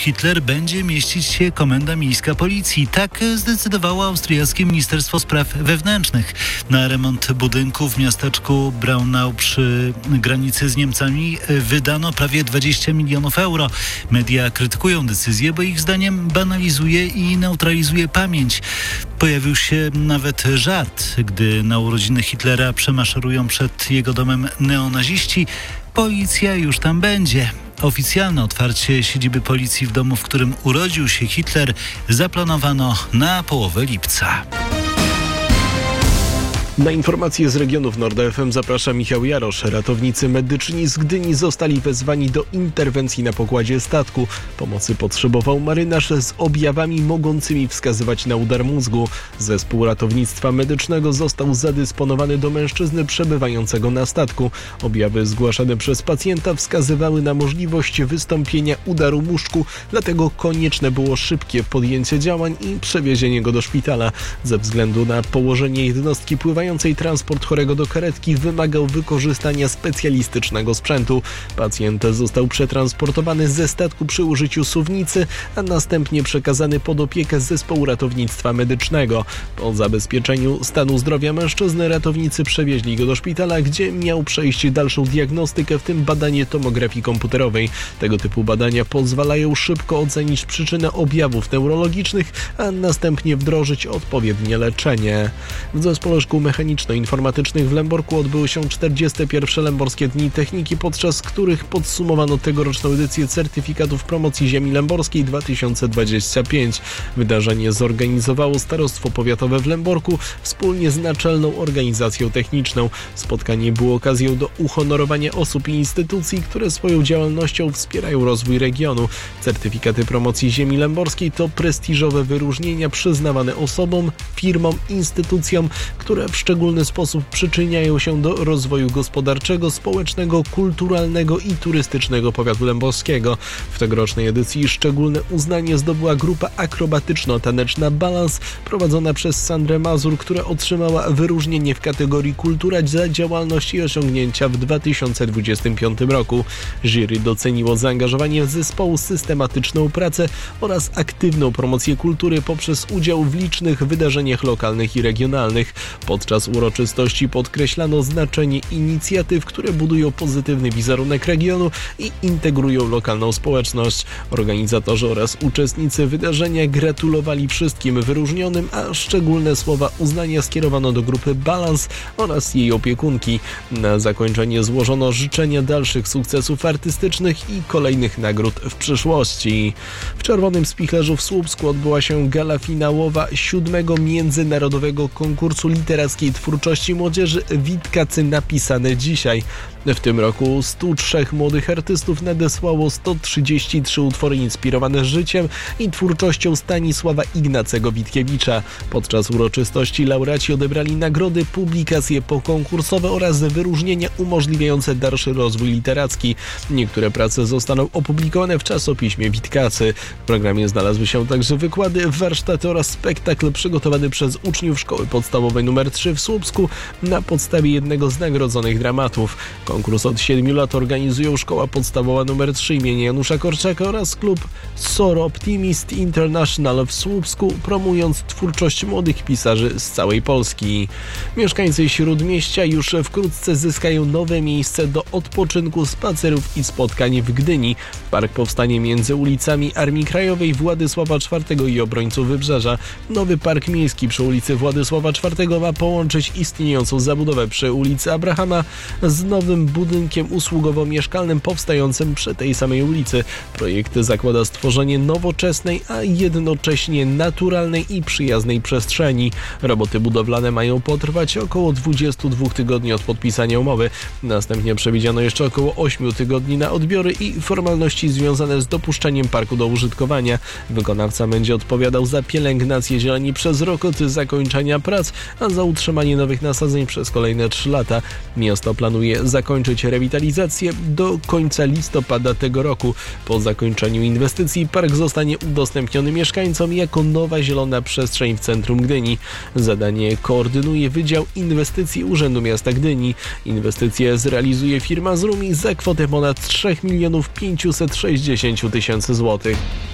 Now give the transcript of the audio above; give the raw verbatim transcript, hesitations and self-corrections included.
Hitler będzie mieścić się komenda miejska policji. Tak zdecydowało austriackie Ministerstwo Spraw Wewnętrznych. Na remont budynku w miasteczku Braunau przy granicy z Niemcami wydano prawie dwadzieścia milionów euro. Media krytykują decyzję, bo ich zdaniem banalizuje i neutralizuje pamięć. Pojawił się nawet żart, gdy na urodziny Hitlera przemaszerują przed jego domem neonaziści. Policja już tam będzie. Oficjalne otwarcie siedziby policji w domu, w którym urodził się Hitler, zaplanowano na połowę lipca. Na informacje z regionów Nord F M zaprasza Michał Jarosz. Ratownicy medyczni z Gdyni zostali wezwani do interwencji na pokładzie statku. Pomocy potrzebował marynarz z objawami mogącymi wskazywać na udar mózgu. Zespół ratownictwa medycznego został zadysponowany do mężczyzny przebywającego na statku. Objawy zgłaszane przez pacjenta wskazywały na możliwość wystąpienia udaru mózgu, dlatego konieczne było szybkie podjęcie działań i przewiezienie go do szpitala. Ze względu na położenie jednostki pływającej transport chorego do karetki wymagał wykorzystania specjalistycznego sprzętu. Pacjent został przetransportowany ze statku przy użyciu suwnicy, a następnie przekazany pod opiekę zespołu ratownictwa medycznego. Po zabezpieczeniu stanu zdrowia mężczyzny ratownicy przewieźli go do szpitala, gdzie miał przejść dalszą diagnostykę, w tym badanie tomografii komputerowej. Tego typu badania pozwalają szybko ocenić przyczynę objawów neurologicznych, a następnie wdrożyć odpowiednie leczenie. W zespole szkół mechaniczno-informatycznych w Lęborku odbyły się czterdzieste pierwsze Lęborskie Dni Techniki, podczas których podsumowano tegoroczną edycję certyfikatów promocji ziemi lęborskiej dwa tysiące dwadzieścia pięć. Wydarzenie zorganizowało Starostwo Powiatowe w Lęborku wspólnie z Naczelną Organizacją Techniczną. Spotkanie było okazją do uhonorowania osób i instytucji, które swoją działalnością wspierają rozwój regionu. Certyfikaty promocji ziemi lęborskiej to prestiżowe wyróżnienia przyznawane osobom, firmom, instytucjom, które w szczególny sposób przyczyniają się do rozwoju gospodarczego, społecznego, kulturalnego i turystycznego powiatu lęborskiego. W tegorocznej edycji szczególne uznanie zdobyła grupa akrobatyczno-taneczna Balans, prowadzona przez Sandrę Mazur, która otrzymała wyróżnienie w kategorii Kultura za działalność i osiągnięcia w dwa tysiące dwudziestym piątym roku. Jury doceniło zaangażowanie zespołu, systematyczną pracę oraz aktywną promocję kultury poprzez udział w licznych wydarzeniach lokalnych i regionalnych. Podczas uroczystości podkreślano znaczenie inicjatyw, które budują pozytywny wizerunek regionu i integrują lokalną społeczność. Organizatorzy oraz uczestnicy wydarzenia gratulowali wszystkim wyróżnionym, a szczególne słowa uznania skierowano do grupy Balans oraz jej opiekunki. Na zakończenie złożono życzenia dalszych sukcesów artystycznych i kolejnych nagród w przyszłości. W Czerwonym Spichlerzu w Słupsku odbyła się gala finałowa siódmego Międzynarodowego Konkursu Literackiej Twórczości Młodzieży Witkacy napisane dzisiaj. W tym roku stu trzech młodych artystów nadesłało sto trzydzieści trzy utwory inspirowane życiem i twórczością Stanisława Ignacego Witkiewicza. Podczas uroczystości laureaci odebrali nagrody, publikacje pokonkursowe oraz wyróżnienia umożliwiające dalszy rozwój literacki. Niektóre prace zostaną opublikowane w czasopiśmie Witkacy. W programie znalazły się także wykłady, warsztaty oraz spektakl przygotowany przez uczniów Szkoły Podstawowej nr trzy w Słupsku na podstawie jednego z nagrodzonych dramatów. Konkurs od siedmiu lat organizują Szkoła Podstawowa nr trzy imienia Janusza Korczaka oraz klub Soro Optimist International w Słupsku, promując twórczość młodych pisarzy z całej Polski. Mieszkańcy Śródmieścia już wkrótce zyskają nowe miejsce do odpoczynku, spacerów i spotkań w Gdyni. Park powstanie między ulicami Armii Krajowej, Władysława czwartego i Obrońców Wybrzeża. Nowy park miejski przy ulicy Władysława czwartego ma połączyć istniejącą zabudowę przy ulicy Abrahama z nowym budynkiem usługowo-mieszkalnym powstającym przy tej samej ulicy. Projekt zakłada stworzenie nowoczesnej, a jednocześnie naturalnej i przyjaznej przestrzeni. Roboty budowlane mają potrwać około dwudziestu dwóch tygodni od podpisania umowy. Następnie przewidziano jeszcze około ośmiu tygodni na odbiory i formalności związane z dopuszczeniem parku do użytkowania. Wykonawca będzie odpowiadał za pielęgnację zieleni przez rok od zakończenia prac, a za utrzymanie nowych nasadzeń przez kolejne trzy lata. Miasto planuje zakończyć rewitalizację do końca listopada tego roku. Po zakończeniu inwestycji park zostanie udostępniony mieszkańcom jako nowa zielona przestrzeń w centrum Gdyni. Zadanie koordynuje Wydział Inwestycji Urzędu Miasta Gdyni. Inwestycje zrealizuje firma z Rumi za kwotę ponad trzy miliony pięćset sześćdziesiąt tysięcy złotych.